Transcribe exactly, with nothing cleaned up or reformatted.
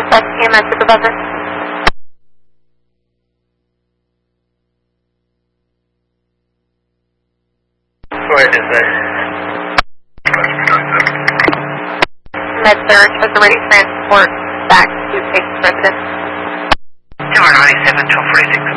Dispatch E M S supervisor. Go ahead, dispatch. Med-Surg was ready to transport back to patient's residence. Tower ninety-seven, twelve forty-six.